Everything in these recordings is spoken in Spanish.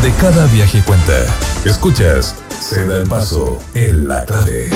donde cada viaje cuenta. Escuchas Se da el paso en la clave.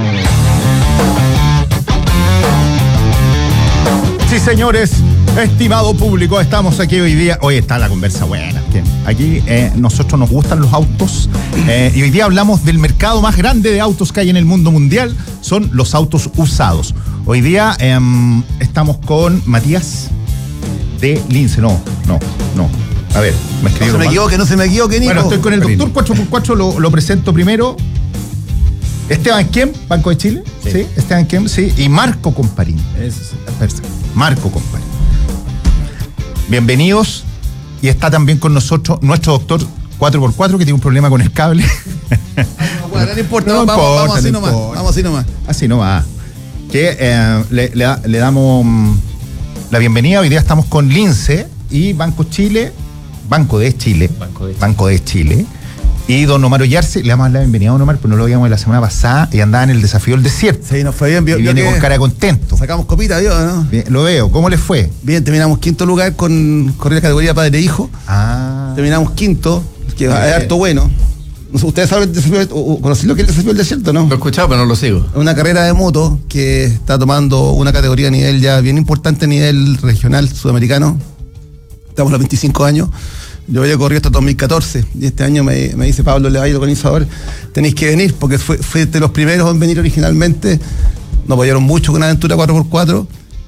Sí, señores, estimado público, estamos aquí hoy día. Hoy está la conversa buena. Aquí nosotros nos gustan los autos y hoy día hablamos del mercado más grande de autos que hay en el mundo mundial. Son los autos usados. Hoy día estamos con Matías de Lince. No. A ver, me escribí. No se me equivoque, Nico. Bueno, estoy con el doctor 4x4, lo presento primero. Esteban Kem, Banco de Chile. Sí. Esteban Kem, sí. Y Marco Comparín. Marco Comparín. Bienvenidos. Y está también con nosotros nuestro doctor 4x4 que tiene un problema con el cable. No importa, vamos así nomás. Vamos así nomás. Así nomás. Que le damos la bienvenida. Hoy día estamos con Lince y Banco de Chile. Y don Omar Ollarse, le damos la bienvenida a don Omar, pues no lo veíamos la semana pasada y andaba en el desafío del desierto. Sí, nos fue bien. Y viene con cara contento. Sacamos copita, ¿no? Bien, lo veo. ¿Cómo les fue? Bien, terminamos quinto lugar con correr la categoría padre e hijo. Terminamos quinto, que es harto bueno. Ustedes saben el desafío, ¿conocen lo que es el desafío del desierto, no? Lo he escuchado, pero no lo sigo. Una carrera de moto que está tomando una categoría a nivel ya bien importante, a nivel regional, sudamericano. Estamos a los 25 años. Yo había corrido hasta 2014 y este año me dice Pablo Levay, el organizador, tenéis que venir porque fue de los primeros en venir originalmente. Nos apoyaron mucho con Aventura 4x4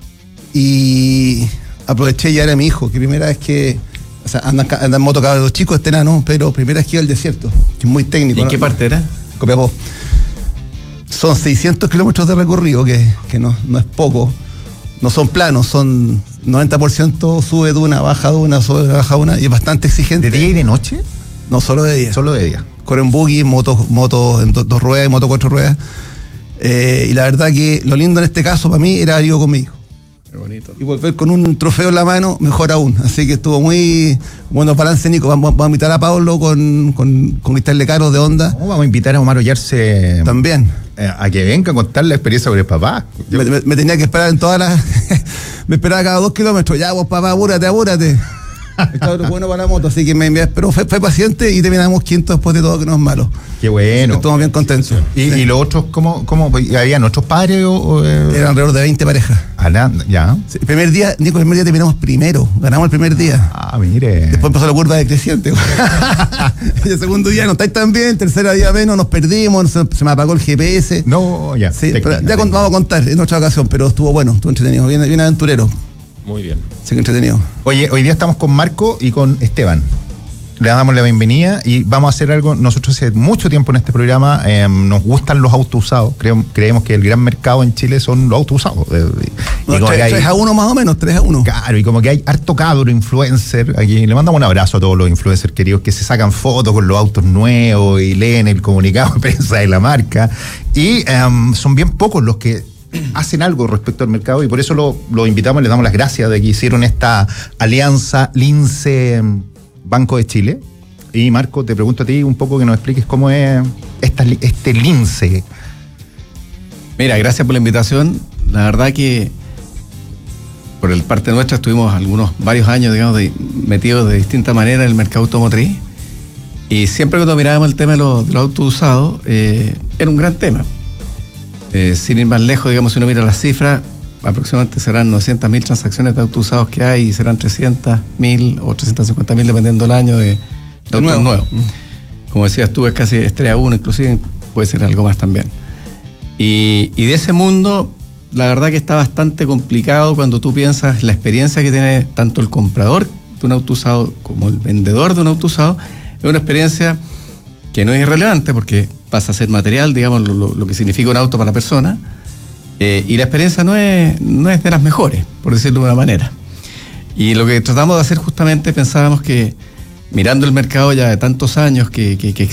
y aproveché, ya era mi hijo, que primera vez que, o sea, andan en moto cada dos chicos, no, pero primera vez que iba al desierto, que es muy técnico. ¿Y en qué parte era? Copiapó. Son 600 kilómetros de recorrido, que no es poco. No son planos, son 90% sube duna, baja duna, sube, baja duna, y es bastante exigente. ¿De día y de noche? No, solo de día. Solo de día. Corren buggy, motos en dos ruedas y moto 4 ruedas. Y la verdad que lo lindo en este caso para mí era ir conmigo. Qué bonito. Y volver con un trofeo en la mano, mejor aún. Así que estuvo muy bueno balance, Nico. Vamos a invitar a Pablo con Cristal de Caro de Honda. Vamos a invitar a Omar Ollarse también. A que venga a contar la experiencia con el papá. Me tenía que esperar en todas las... me esperaba cada 2 kilómetros. Ya, vos, papá, apúrate. Estaba bueno para la moto, así que pero fue paciente y terminamos quinto después de todo, que no es malo. Qué bueno. Estamos bien contentos. ¿Y los otros, cómo habían otros padres? Eran alrededor de 20 parejas. Ya. Sí, el primer día terminamos primero. Ganamos el primer día. Mire. Después empezó la curva decreciente. El segundo día no estáis tan bien. Tercer día menos, nos perdimos. Se me apagó el GPS. No, ya. Sí, vamos a contar en otra ocasión, pero estuvo bueno, estuvo entretenido, bien aventurero. Muy bien. Sí, que entretenido. Oye, hoy día estamos con Marco y con Esteban. Le damos la bienvenida y vamos a hacer algo. Nosotros hace mucho tiempo en este programa nos gustan los autos usados. Creemos que el gran mercado en Chile son los autos usados. 3-1 más o menos, 3-1. Claro, y como que hay harto cabro influencer. Aquí le mandamos un abrazo a todos los influencers queridos que se sacan fotos con los autos nuevos y leen el comunicado de prensa de la marca. Y son bien pocos los que hacen algo respecto al mercado y por eso lo invitamos, les damos las gracias de que hicieron esta alianza Lince Banco de Chile. Y Marco, te pregunto a ti un poco que nos expliques cómo es este Lince. Mira, gracias por la invitación. La verdad que por el parte nuestra estuvimos varios años, digamos, metidos de distinta manera en el mercado automotriz y siempre cuando mirábamos el tema de los autos usados era un gran tema. Sin ir más lejos, digamos, si uno mira las cifras, aproximadamente serán 900.000 transacciones de autos usados que hay y serán 300.000 o 350.000 dependiendo del año de autos nuevos. Como decías tú, es casi estrella 1, inclusive puede ser algo más también. Y de ese mundo, la verdad que está bastante complicado cuando tú piensas la experiencia que tiene tanto el comprador de un auto usado como el vendedor de un auto usado. Es una experiencia que no es irrelevante porque pasa a ser material, digamos, lo que significa un auto para la persona, y la experiencia no es de las mejores, por decirlo de una manera. Y lo que tratamos de hacer justamente, pensábamos que mirando el mercado ya de tantos años que